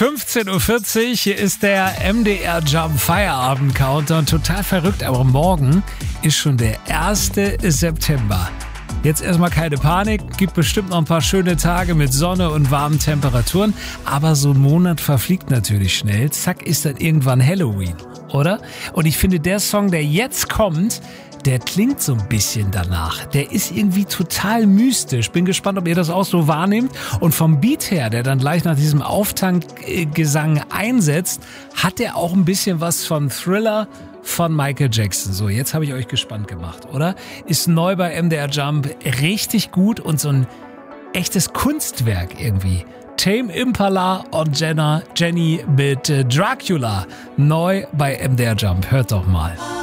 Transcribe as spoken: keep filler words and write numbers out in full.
fünfzehn Uhr vierzig, hier ist der M D R Jump Feierabend Countdown. Total verrückt, aber morgen ist schon der erste September. Jetzt erstmal keine Panik, gibt bestimmt noch ein paar schöne Tage mit Sonne und warmen Temperaturen. Aber so ein Monat verfliegt natürlich schnell. Zack, ist dann irgendwann Halloween, oder? Und ich finde, der Song, der jetzt kommt, der klingt so ein bisschen danach. Der ist irgendwie total mystisch. Bin gespannt, ob ihr das auch so wahrnehmt. Und vom Beat her, der dann gleich nach diesem Auftankgesang einsetzt, hat der auch ein bisschen was von Thriller von Michael Jackson. So, jetzt habe ich euch gespannt gemacht, oder? Ist neu bei M D R Jump, richtig gut und so ein echtes Kunstwerk irgendwie. Tame Impala und Jenna, Jenny mit Dracula. Neu bei M D R Jump. Hört doch mal.